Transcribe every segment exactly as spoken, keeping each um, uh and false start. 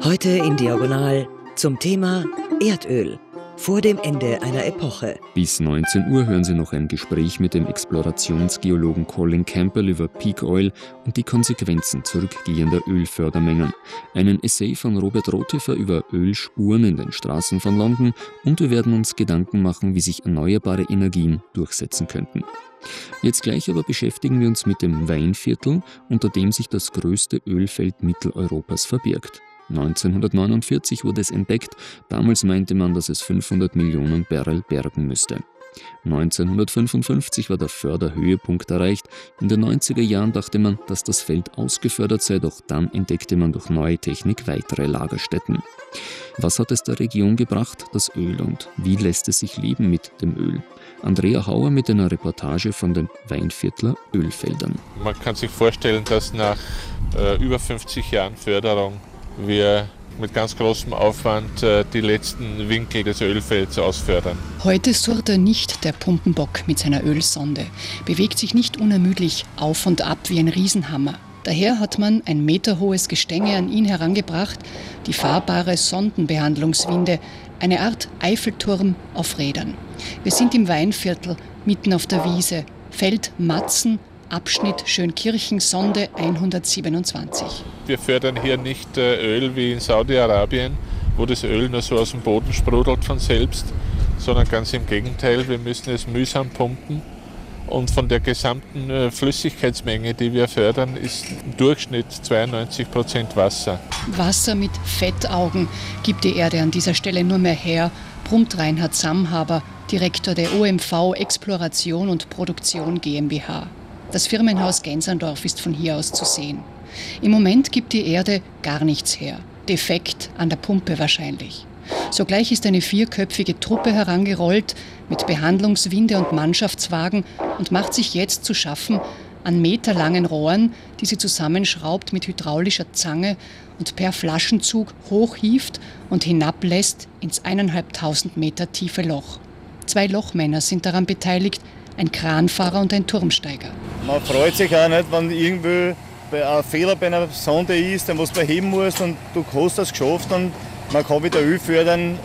Heute in Diagonal zum Thema Erdöl vor dem Ende einer Epoche. Bis neunzehn Uhr hören Sie noch ein Gespräch mit dem Explorationsgeologen Colin Campbell über Peak Oil und die Konsequenzen zurückgehender Ölfördermengen. Einen Essay von Robert Rothöfer über Ölspuren in den Straßen von London und wir werden uns Gedanken machen, wie sich erneuerbare Energien durchsetzen könnten. Jetzt gleich aber beschäftigen wir uns mit dem Weinviertel, unter dem sich das größte Ölfeld Mitteleuropas verbirgt. neunzehnhundertneunundvierzig wurde es entdeckt, damals meinte man, dass es fünfhundert Millionen Barrel bergen müsste. neunzehnhundertfünfundfünfzig war der Förderhöhepunkt erreicht, in den neunziger Jahren dachte man, dass das Feld ausgefördert sei, doch dann entdeckte man durch neue Technik weitere Lagerstätten. Was hat es der Region gebracht, das Öl, und wie lässt es sich leben mit dem Öl? Andrea Hauer mit einer Reportage von den Weinviertler Ölfeldern. Man kann sich vorstellen, dass nach äh, über fünfzig Jahren Förderung wir mit ganz großem Aufwand äh, die letzten Winkel des Ölfelds ausfördern. Heute surrt er nicht, der Pumpenbock mit seiner Ölsonde, bewegt sich nicht unermüdlich auf und ab wie ein Riesenhammer. Daher hat man ein meterhohes Gestänge an ihn herangebracht, die fahrbare Sondenbehandlungswinde, eine Art Eiffelturm auf Rädern. Wir sind im Weinviertel, mitten auf der Wiese, Feld Matzen, Abschnitt Schönkirchen, Sonde hundertsiebenundzwanzig. Wir fördern hier nicht Öl wie in Saudi-Arabien, wo das Öl nur so aus dem Boden sprudelt von selbst, sondern ganz im Gegenteil, wir müssen es mühsam pumpen. Und von der gesamten Flüssigkeitsmenge, die wir fördern, ist im Durchschnitt zweiundneunzig Prozent Wasser. Wasser mit Fettaugen gibt die Erde an dieser Stelle nur mehr her, brummt Reinhard Samhaber, Direktor der O M V Exploration und Produktion GmbH. Das Firmenhaus Gänserndorf ist von hier aus zu sehen. Im Moment gibt die Erde gar nichts her. Defekt an der Pumpe wahrscheinlich. Sogleich ist eine vierköpfige Truppe herangerollt mit Behandlungswinde und Mannschaftswagen und macht sich jetzt zu schaffen an meterlangen Rohren, die sie zusammenschraubt mit hydraulischer Zange und per Flaschenzug hochhieft und hinablässt ins eineinhalbtausend Meter tiefe Loch. Zwei Lochmänner sind daran beteiligt, ein Kranfahrer und ein Turmsteiger. Man freut sich auch nicht, wenn irgendwie ein Fehler bei einer Sonde ist, den was du heben musst und du hast das geschafft und man kann wieder Öl fördern.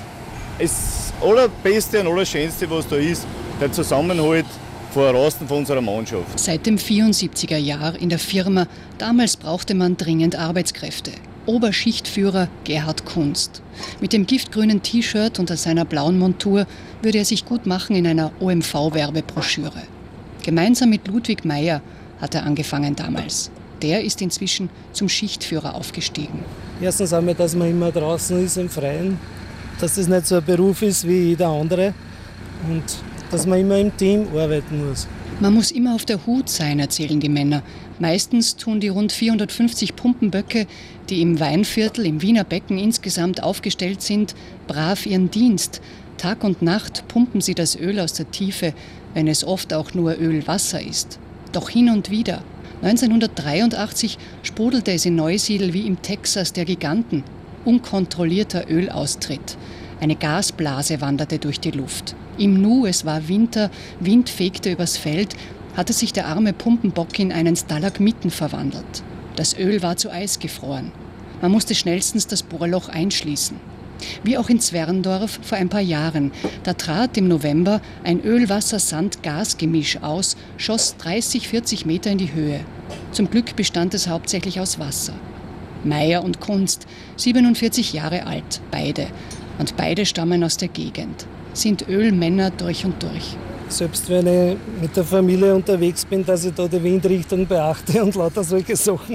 Das Allerbeste und Allerschönste, was da ist, der Zusammenhalt voraus von unserer Mannschaft. Seit dem vierundsiebziger Jahr in der Firma, damals brauchte man dringend Arbeitskräfte. Oberschichtführer Gerhard Kunst. Mit dem giftgrünen T-Shirt unter seiner blauen Montur würde er sich gut machen in einer O M V-Werbebroschüre. Gemeinsam mit Ludwig Meyer hat er angefangen damals. Der ist inzwischen zum Schichtführer aufgestiegen. Erstens einmal, dass man immer draußen ist im Freien, dass das nicht so ein Beruf ist wie jeder andere und dass man immer im Team arbeiten muss. Man muss immer auf der Hut sein, erzählen die Männer. Meistens tun die rund vierhundertfünfzig Pumpenböcke, die im Weinviertel, im Wiener Becken insgesamt aufgestellt sind, brav ihren Dienst. Tag und Nacht pumpen sie das Öl aus der Tiefe, wenn es oft auch nur Ölwasser ist. Doch hin und wieder. neunzehnhundertdreiundachtzig sprudelte es in Neusiedl wie im Texas der Giganten. Unkontrollierter Ölaustritt. Eine Gasblase wanderte durch die Luft. Im Nu, es war Winter, Wind fegte übers Feld, hatte sich der arme Pumpenbock in einen Stalagmiten verwandelt. Das Öl war zu Eis gefroren. Man musste schnellstens das Bohrloch einschließen. Wie auch in Zwerndorf vor ein paar Jahren. Da trat im November ein Öl-Wasser-Sand-Gas-Gemisch aus, schoss dreißig, vierzig Meter in die Höhe. Zum Glück bestand es hauptsächlich aus Wasser. Meyer und Kunst, siebenundvierzig Jahre alt, beide. Und beide stammen aus der Gegend. Sind Ölmänner durch und durch. Selbst wenn ich mit der Familie unterwegs bin, dass ich da die Windrichtung beachte und lauter solche Sachen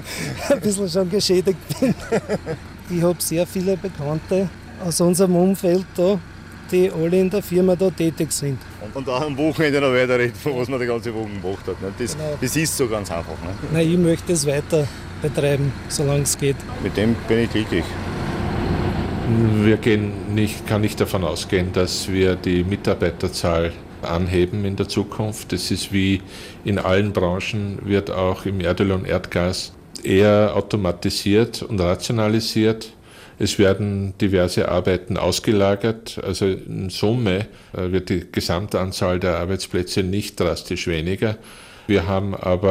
ein bisschen schon geschädigt bin. Ich habe sehr viele Bekannte aus unserem Umfeld da, die alle in der Firma da tätig sind. Und auch am Wochenende noch weiter reden, von was man die ganze Woche gemacht hat. Das, genau. Das ist so ganz einfach. Ne? Nein, ich möchte es weiter betreiben, solange es geht. Mit dem bin ich glücklich. Wir gehen nicht, kann nicht davon ausgehen, dass wir die Mitarbeiterzahl anheben in der Zukunft. Das ist wie in allen Branchen, wird auch im Erdöl und Erdgas eher automatisiert und rationalisiert. Es werden diverse Arbeiten ausgelagert. Also in Summe wird die Gesamtanzahl der Arbeitsplätze nicht drastisch weniger. Wir haben aber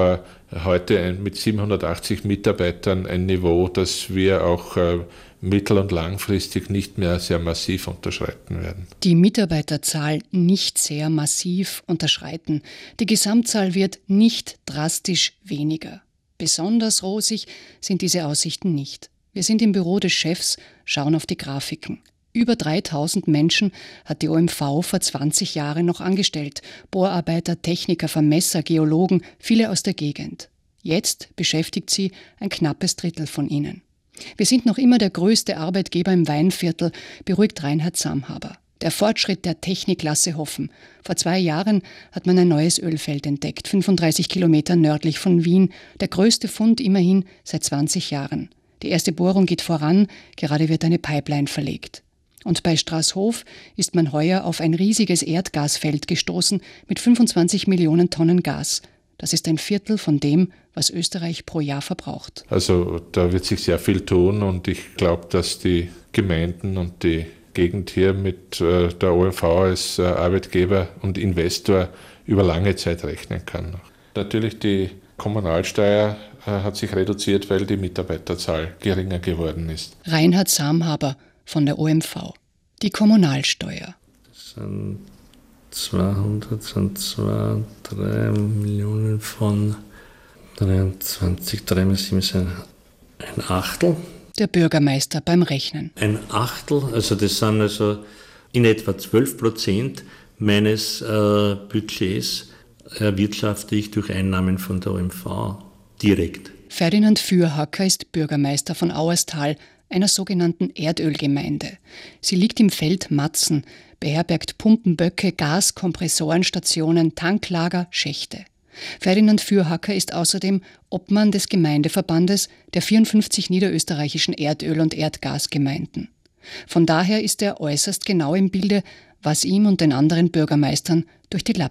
heute mit siebenhundertachtzig Mitarbeitern ein Niveau, das wir auch mittel- und langfristig nicht mehr sehr massiv unterschreiten werden. Die Mitarbeiterzahl nicht sehr massiv unterschreiten. Die Gesamtzahl wird nicht drastisch weniger. Besonders rosig sind diese Aussichten nicht. Wir sind im Büro des Chefs, schauen auf die Grafiken. Über dreitausend Menschen hat die O M V vor zwanzig Jahren noch angestellt. Bohrarbeiter, Techniker, Vermesser, Geologen, viele aus der Gegend. Jetzt beschäftigt sie ein knappes Drittel von ihnen. Wir sind noch immer der größte Arbeitgeber im Weinviertel, beruhigt Reinhard Samhaber. Der Fortschritt der Technik lasse hoffen. Vor zwei Jahren hat man ein neues Ölfeld entdeckt, fünfunddreißig Kilometer nördlich von Wien. Der größte Fund immerhin seit zwanzig Jahren. Die erste Bohrung geht voran, gerade wird eine Pipeline verlegt. Und bei Straßhof ist man heuer auf ein riesiges Erdgasfeld gestoßen mit fünfundzwanzig Millionen Tonnen Gas. Das ist ein Viertel von dem, was Österreich pro Jahr verbraucht. Also da wird sich sehr viel tun und ich glaube, dass die Gemeinden und die Gegend hier mit äh, der O M V als äh, Arbeitgeber und Investor über lange Zeit rechnen kann. Natürlich die Kommunalsteuer äh, hat sich reduziert, weil die Mitarbeiterzahl geringer geworden ist. Reinhard Samhaber von der O M V. Die Kommunalsteuer. Das sind zweihundert, sind zwei, drei Millionen von dreiundzwanzig, drei mal sieben sind ein Achtel. Der Bürgermeister beim Rechnen. Ein Achtel, also das sind also in etwa zwölf Prozent meines äh, Budgets erwirtschafte ich durch Einnahmen von der O M V direkt. Ferdinand Fürhacker ist Bürgermeister von Auerstal, einer sogenannten Erdölgemeinde. Sie liegt im Feld Matzen, beherbergt Pumpenböcke, Gaskompressorenstationen, Tanklager, Schächte. Ferdinand Fürhacker ist außerdem Obmann des Gemeindeverbandes der vierundfünfzig niederösterreichischen Erdöl- und Erdgasgemeinden. Von daher ist er äußerst genau im Bilde, was ihm und den anderen Bürgermeistern durch die Lappen